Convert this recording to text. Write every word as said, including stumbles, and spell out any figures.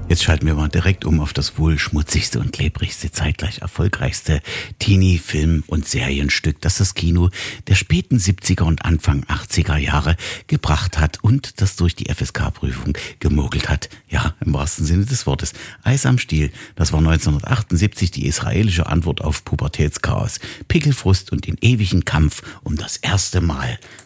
Jetzt schalten wir mal direkt um auf das wohl schmutzigste und klebrigste, zeitgleich erfolgreichste Teenie-, Film- und Serienstück, das das Kino der späten siebziger und Anfang achtziger Jahre gebracht hat und das durch die F S K-Prüfung gemogelt hat. Ja, im wahrsten Sinne des Wortes. Eis am Stiel, das war neunzehnhundertachtundsiebzig die israelische Antwort auf Pubertätschaos, Pickelfrust und den ewigen Kampf um das erste Mal.